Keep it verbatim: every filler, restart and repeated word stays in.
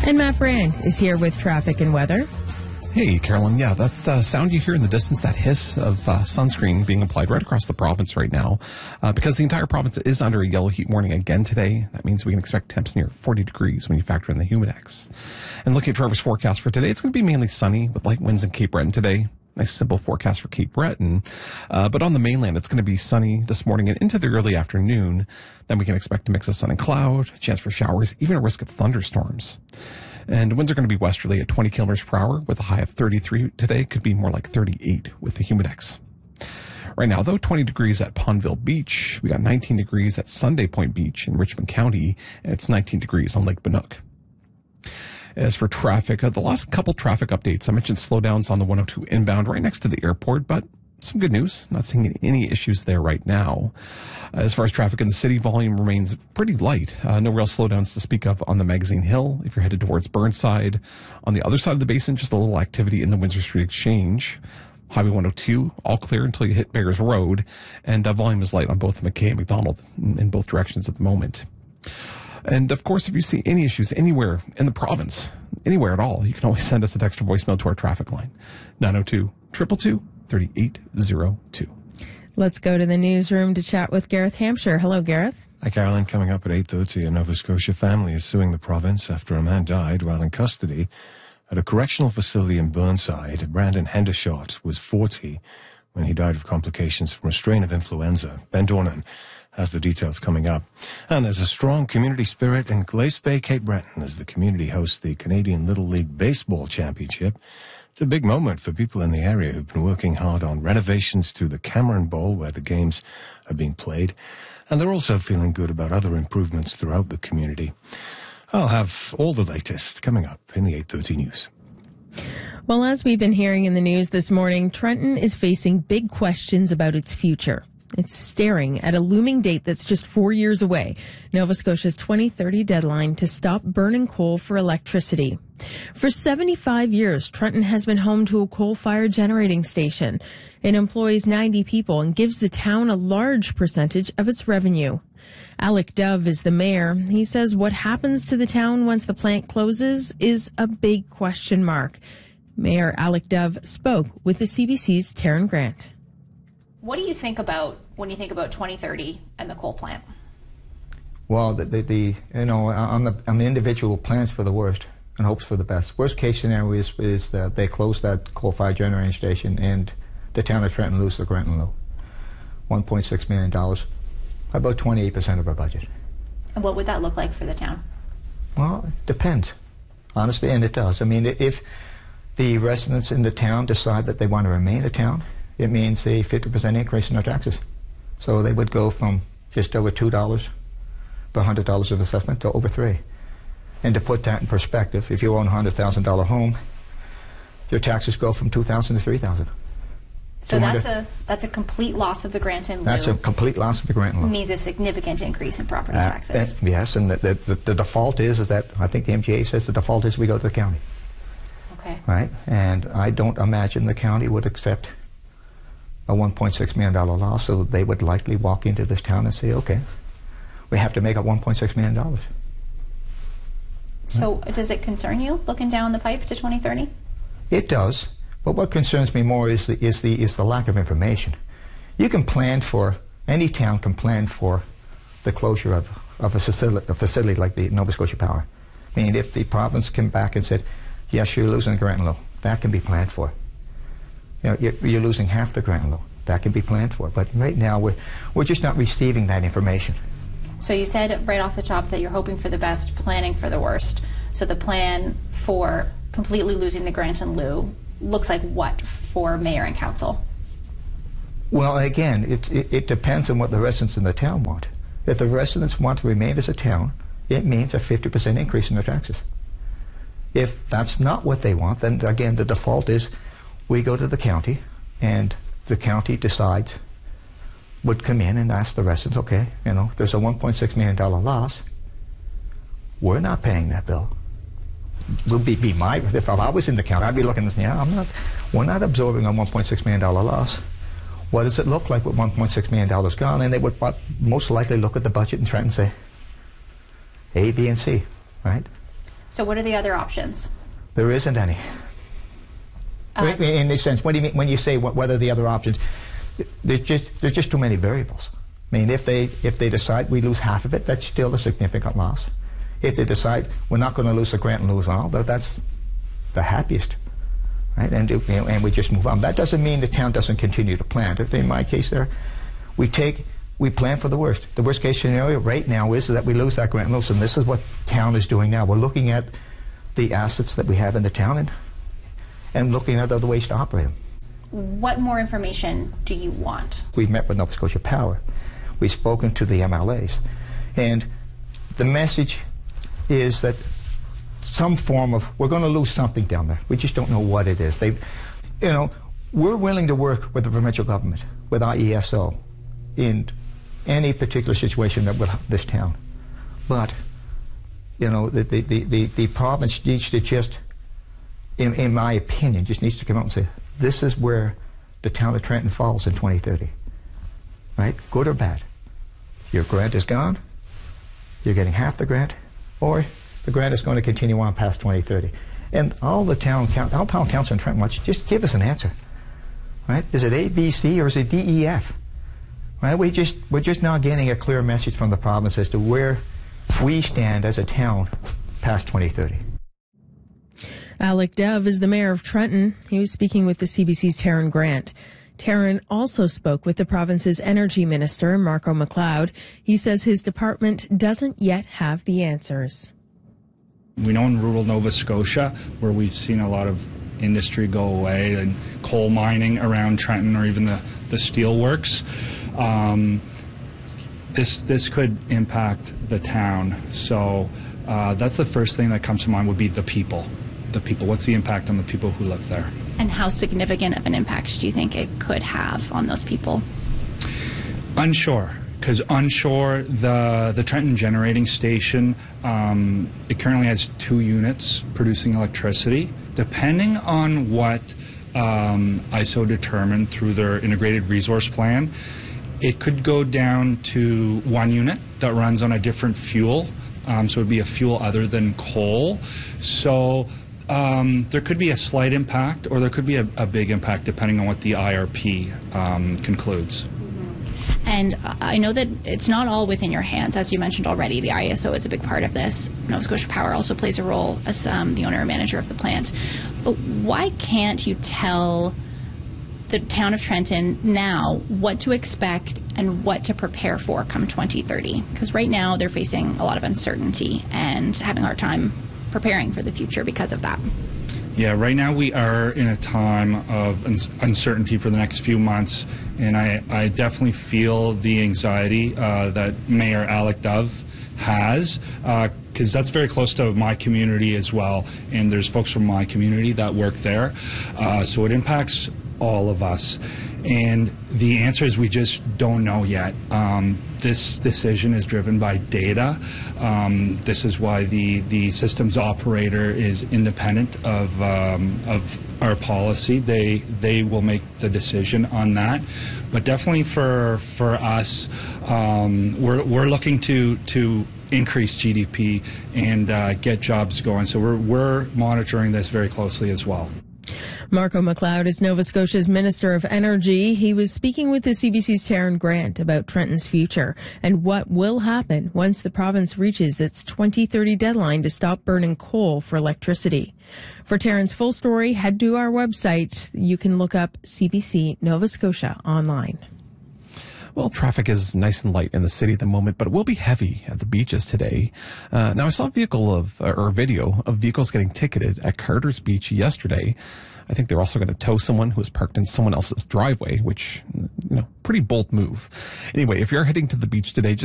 And Matt Brand is here with traffic and weather. Hey, Carolyn. Yeah, that's the uh, sound you hear in the distance, that hiss of uh, sunscreen being applied right across the province right now. Uh, because the entire province is under a yellow heat warning again today. That means we can expect temps near forty degrees when you factor in the humidex. And looking at Trevor's forecast for today, it's going to be mainly sunny with light winds in Cape Breton today. Nice simple forecast for Cape Breton. Uh, but on the mainland, it's going to be sunny this morning and into the early afternoon. Then we can expect a mix of sun and cloud, a chance for showers, even a risk of thunderstorms. And winds are going to be westerly at twenty kilometers per hour with a high of thirty-three today. Could be more like thirty-eight with the humidex. Right now, though, twenty degrees at Pondville Beach. We got nineteen degrees at Sunday Point Beach in Richmond County, and it's nineteen degrees on Lake Banook. As for traffic, uh, the last couple traffic updates, I mentioned slowdowns on the one oh two inbound right next to the airport, but some good news. Not seeing any issues there right now. As far as traffic in the city, volume remains pretty light. Uh, no real slowdowns to speak of on the Magazine Hill if you're headed towards Burnside. On the other side of the basin, just a little activity in the Windsor Street Exchange. Highway one oh two, all clear until you hit Bears Road. And uh, volume is light on both McKay and McDonald in, in both directions at the moment. And, of course, if you see any issues anywhere in the province, anywhere at all, you can always send us a text or voicemail to our traffic line, nine oh two, two two two, three eight oh two. Let's go to the newsroom to chat with Gareth Hampshire. Hello, Gareth. Hi, Carolyn. Coming up at eight thirty, a Nova Scotia family is suing the province after a man died while in custody at a correctional facility in Burnside. Brandon Hendershot was forty when he died of complications from a strain of influenza. Ben Dornan has the details coming up. And there's a strong community spirit in Glace Bay, Cape Breton, as the community hosts the Canadian Little League Baseball Championship. It's a big moment for people in the area who've been working hard on renovations to the Cameron Bowl, where the games are being played. And they're also feeling good about other improvements throughout the community. I'll have all the latest coming up in the eight thirty news. Well, as we've been hearing in the news this morning, Trenton is facing big questions about its future. It's staring at a looming date that's just four years away, Nova Scotia's twenty thirty deadline to stop burning coal for electricity. For seventy-five years, Trenton has been home to a coal-fired generating station. It employs ninety people and gives the town a large percentage of its revenue. Alec Dove is the mayor. He says what happens to the town once the plant closes is a big question mark. Mayor Alec Dove spoke with the C B C's Taryn Grant. What do you think about when you think about twenty thirty and the coal plant? Well, the, the, the you know, on the on the individual plans for the worst and hopes for the best. Worst case scenario is, is that they close that coal-fired generating station and the town of Trenton loses the grant in lieu. one point six million dollars, about twenty-eight percent of our budget. And what would that look like for the town? Well, it depends, honestly, and it does. I mean, if the residents in the town decide that they want to remain a town, it means a fifty percent increase in our taxes. So they would go from just over two dollars per one hundred dollars of assessment to over three. And to put that in perspective, if you own a one hundred thousand dollar home, your taxes go from two thousand dollars to three thousand dollars. So that's a that's a complete loss of the grant in lieu. That's a complete loss of the grant in lieu. Means a significant increase in property uh, taxes. And, yes, and the, the, the default is, is that, I think the M G A says the default is we go to the county. Okay. Right? And I don't imagine the county would accept a one point six million dollar loss, so they would likely walk into this town and say, okay, we have to make up one point six million dollars. So right? Does it concern you, looking down the pipe to twenty thirty? It does. But what concerns me more is the, is the, is the lack of information. You can plan for, any town can plan for the closure of, of a, facility, a facility like the Nova Scotia Power. I mean, if the province came back and said, yes, you're losing the grant in lieu, that can be planned for. You know, you're, you're losing half the grant in lieu, that can be planned for. But right now, we're, we're just not receiving that information. So you said right off the top that you're hoping for the best, planning for the worst. So the plan for completely losing the grant in lieu looks like what for mayor and council? Well, again, it, it, it depends on what the residents in the town want. If the residents want to remain as a town, it means a fifty percent increase in their taxes. If that's not what they want, then again, the default is we go to the county, and the county decides, would come in and ask the residents, okay, you know, there's a one point six million dollar loss. We're not paying that bill. Will be, be my, if I was in the county, I'd be looking and saying, yeah, I'm not, we're not absorbing a one point six million dollar loss. What does it look like with one point six million dollars gone? And they would most likely look at the budget and try and say A, B, and C, right? So what are the other options? There isn't any. Uh, in this sense, what do you mean when you say what, what are the other options? There's just there's just too many variables. I mean, if they if they decide we lose half of it, that's still a significant loss. If they decide we're not going to lose the grant and lose all, that's the happiest, right? And you know, and we just move on. That doesn't mean the town doesn't continue to plan. In my case, there, we take we plan for the worst. The worst case scenario right now is that we lose that grant and lose, and this is what town is doing now. We're looking at the assets that we have in the town and and looking at other ways to operate them. What more information do you want? We've met with Nova Scotia Power. We've spoken to the M L As. And the message is that some form of, we're going to lose something down there. We just don't know what it is. They, you know, we're willing to work with the provincial government, with I E S O, in any particular situation that will help this town. But, you know, the, the, the, the, the province needs to just, in, in my opinion, just needs to come out and say, this is where the town of Trenton falls in twenty thirty. Right? Good or bad. Your grant is gone, you're getting half the grant, or the grant is going to continue on past twenty thirty. And all the town, all town council in Trenton wants, just give us an answer. Right? Is it A, B, C, or is it D, E, F? Right? We just, we're just not getting a clear message from the province as to where we stand as a town past twenty thirty. Alec Dove is the mayor of Trenton. He was speaking with the C B C's Taryn Grant. Taryn also spoke with the province's energy minister, Marco McLeod. He says his department doesn't yet have the answers. We know in rural Nova Scotia, where we've seen a lot of industry go away and coal mining around Trenton or even the, the steel works, um, this, this could impact the town. So uh, that's the first thing that comes to mind would be the people. The people. What's the impact on the people who live there? And how significant of an impact do you think it could have on those people? Unsure, because onshore, the the Trenton Generating Station, um, it currently has two units producing electricity. Depending on what um, I S O determined through their integrated resource plan, it could go down to one unit that runs on a different fuel. Um, so it would be a fuel other than coal. So Um, there could be a slight impact, or there could be a, a big impact depending on what the I R P um, concludes. And I know that it's not all within your hands. As you mentioned already, the I S O is a big part of this. Nova Scotia Power also plays a role as um, the owner and manager of the plant. But why can't you tell the town of Trenton now what to expect and what to prepare for come twenty thirty? Because right now they're facing a lot of uncertainty and having a hard time preparing for the future because of that. Yeah, right now we are in a time of un uncertainty for the next few months, and I, I definitely feel the anxiety uh, that Mayor Alec Dove has, because uh, that's very close to my community as well, and there's folks from my community that work there, uh, so it impacts all of us. And the answer is we just don't know yet. Um, this decision is driven by data. Um, this is why the, the systems operator is independent of, um, of our policy. They, they will make the decision on that. But definitely for, for us, um, we're, we're looking to, to increase G D P and uh, get jobs going. So we're, we're monitoring this very closely as well. Marco McLeod is Nova Scotia's Minister of Energy. He was speaking with the C B C's Taryn Grant about Trenton's future and what will happen once the province reaches its twenty thirty deadline to stop burning coal for electricity. For Taryn's full story, head to our website. You can look up C B C Nova Scotia online. Well, traffic is nice and light in the city at the moment, but it will be heavy at the beaches today. Uh, now, I saw a vehicle of, or a video of vehicles getting ticketed at Carter's Beach yesterday. I think they're also going to tow someone who was parked in someone else's driveway, which, you know, pretty bold move. Anyway, if you're heading to the beach today, just